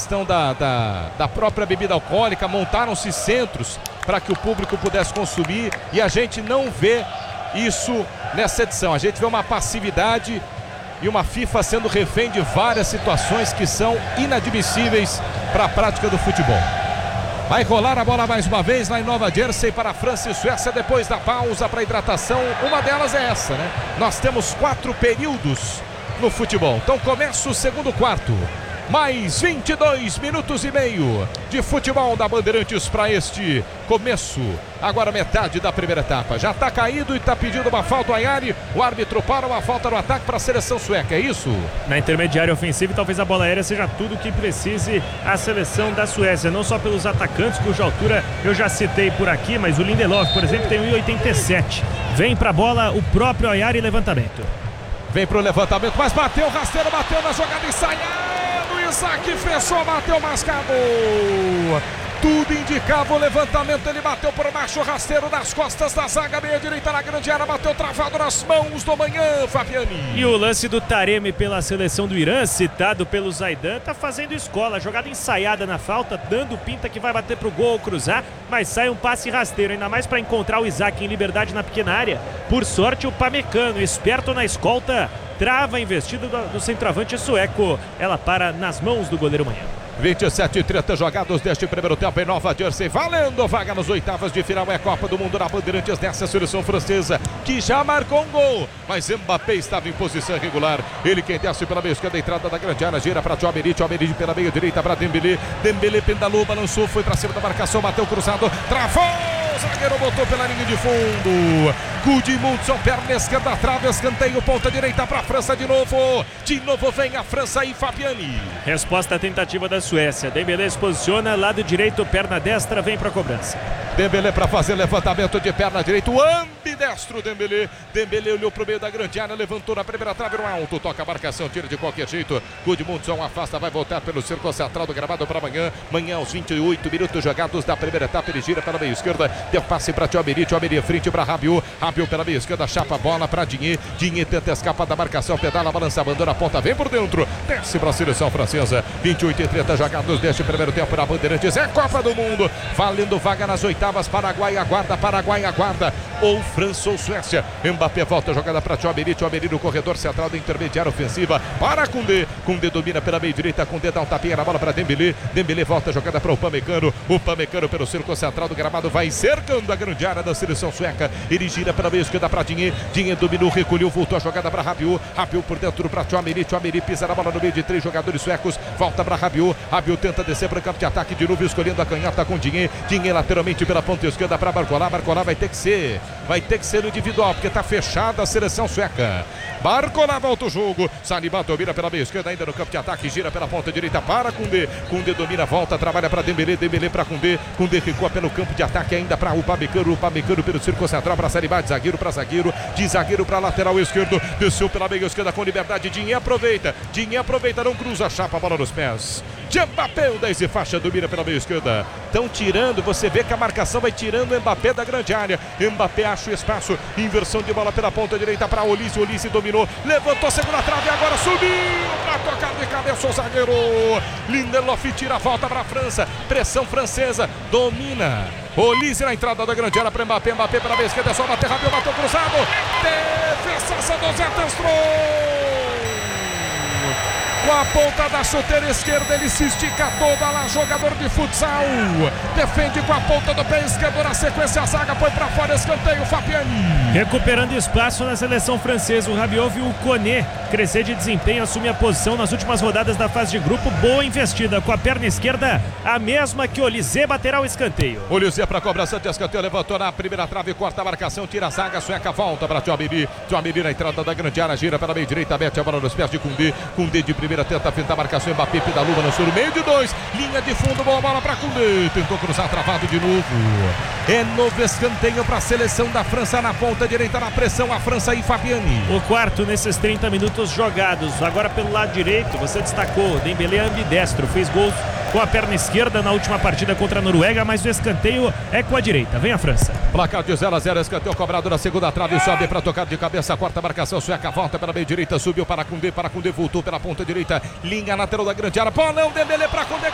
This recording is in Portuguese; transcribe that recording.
questão da própria bebida alcoólica, montaram-se centros para que o público pudesse consumir e a gente não vê isso nessa edição. A gente vê uma passividade e uma FIFA sendo refém de várias situações que são inadmissíveis para a prática do futebol. Vai rolar a bola mais uma vez lá em Nova Jersey para a França e Suécia depois da pausa para hidratação. Uma delas é essa, né? Nós temos 4 períodos no futebol. Então começa o segundo quarto. Mais 22 minutos e meio de futebol da Bandeirantes para este começo. Agora metade da primeira etapa. Já está caído e está pedindo uma falta ao Ayari. O árbitro para uma falta no ataque para a seleção sueca, é isso? Na intermediária ofensiva, talvez a bola aérea seja tudo o que precise a seleção da Suécia. Não só pelos atacantes, cuja altura eu já citei por aqui, mas o Lindelof, por exemplo, tem 1,87. Vem para a bola o próprio Ayari, levantamento. Vem para o levantamento, mas bateu, rasteiro, bateu na jogada ensaiada. Isaac fechou, bateu, mascado. Tudo indicava o levantamento, ele bateu por baixo, rasteiro nas costas da zaga, meia direita na grande área, bateu travado nas mãos do Manhã, Fabiani. E o lance do Taremi pela seleção do Irã, citado pelo Zaidan, tá fazendo escola, jogada ensaiada na falta, dando pinta que vai bater pro gol ou cruzar, mas sai um passe rasteiro, ainda mais para encontrar o Isaac em liberdade na pequena área. Por sorte, o Pamecano, esperto na escolta, trava a investida do centroavante sueco. Ela para nas mãos do goleiro Manhã. 27 e 30 jogados deste primeiro tempo em Nova Jersey, valendo vaga nas oitavas de final. É Copa do Mundo na Bandeirantes dessa seleção francesa, que já marcou um gol, mas Mbappé estava em posição irregular. Ele quem desce pela meia esquerda, entrada da grande área, gira para Tchouaméni pela meia direita para Dembélé. Dembélé pendalou, balançou, foi para cima da marcação, bateu cruzado, travou, o zagueiro botou pela linha de fundo. Gudmundsson, perna esquerda, trave, escanteio, ponta direita para a França de novo. De novo vem a França e Fabiani. Resposta à tentativa da Suécia. Dembélé se posiciona, lado direito, perna destra, vem para a cobrança. Dembélé para fazer levantamento de perna direita, o ambidestro Dembélé. Dembélé olhou para o meio da grande área, levantou na primeira trave no alto, toca a marcação, tira de qualquer jeito. Gudmundsson afasta, vai voltar pelo círculo central do gramado para amanhã. Manhã aos 28 minutos jogados da primeira etapa, ele gira pela meia esquerda, deu passe para Tchouaméni frente para Rabiot. Rabiot pela meia esquerda, chapa a bola para Digne. Digne tenta escapar da marcação, pedala, balança, abandona a ponta, vem por dentro, desce para a seleção francesa. 28 e 30 jogados deste primeiro tempo na Bandeirantes, é Copa do Mundo, valendo vaga nas oitavas. Paraguai aguarda, ou França ou Suécia. Mbappé volta a jogada para Tchouaméni no corredor central da intermediária ofensiva para Koundé. Koundé domina pela meia direita, Koundé dá um tapinha na bola para Dembélé. Dembélé volta a jogada para o Pamecano pelo círculo central do gramado, vai cercando a grande área da seleção sueca. Ele gira pela meia esquerda para Digne dominou, recolheu, voltou a jogada para Rabiot por dentro para Tchouaméni pisa na bola no meio de 3 jogadores suecos, volta para Rabiot tenta descer para o campo de ataque de novo, escolhendo a canhota com Digne lateralmente pela ponta esquerda para Barcola vai ter que ser no individual, porque está fechada a seleção sueca. Barcola volta o jogo, Saliba domina pela meia esquerda, ainda no campo de ataque, gira pela ponta direita para Koundé domina, volta, trabalha para Dembélé para Koundé recua pelo campo de ataque ainda para o Pamecano pelo círculo central para Saliba, de zagueiro para lateral esquerdo, desceu pela meia esquerda com liberdade, Digne aproveita, não cruza, chapa a bola nos pés de Mbappé, o 10 e faixa, domina pela meia esquerda. Estão tirando, você vê que a marcação vai tirando o Mbappé da grande área. Mbappé acha o espaço, inversão de bola pela ponta direita para Olise dominou, levantou, segunda trave, agora subiu para tocar de cabeça o zagueiro. Lindelof tira a volta para a França, pressão francesa, domina. Olise na entrada da grande área para Mbappé pela meia esquerda, é só bater rápido, bateu cruzado. Defesa do Zé Testrou. Com a ponta da chuteira esquerda, ele se estica toda lá, jogador de futsal. Defende com a ponta do pé esquerdo, na sequência a zaga foi para fora, escanteio, Fabiani. Recuperando espaço na seleção francesa, o Rabiot viu o Koné crescer de desempenho, assumir a posição nas últimas rodadas da fase de grupo. Boa investida com a perna esquerda, a mesma que Olise, baterá o escanteio. Olise para a cobrança de escanteio, levantou na primeira trave, corta a marcação, tira a zaga, sueca, volta para Tchouaméni na entrada da grande área, gira para a meia direita, mete a bola nos pés de Koundé de primeira, tenta fintar a marcação, Mbappé pedalou, balançou no meio de 2, linha de fundo, boa bola para Koundé, tentou cruzar, travado de novo. É novo escanteio para a seleção da França na ponta direita, na pressão, a França e Fabiani. O quarto nesses 30 minutos jogados, agora pelo lado direito, você destacou, Dembélé ambidestro, fez gols com a perna esquerda na última partida contra a Noruega, mas o escanteio é com a direita, vem a França. Placar de 0-0, escanteio cobrado na segunda trave, sobe para tocar de cabeça, quarta marcação, sueca, volta pela meia direita, subiu para Koundé, voltou pela ponta direita, linha lateral da grande área, bolão, Dembélé para Koundé.